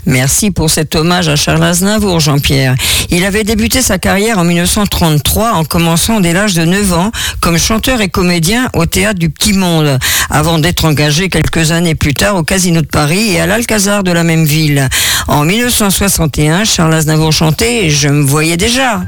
Merci pour cet hommage à Charles Aznavour, Jean-Pierre. Il avait débuté sa carrière en 1933 en commençant dès l'âge de 9 ans comme chanteur et comédien au théâtre du Petit Monde, avant d'être engagé quelques années plus tard au Casino de Paris et à l'Alcazar de la même ville. En 1961, Charles Aznavour chantait « Je me voyais déjà ».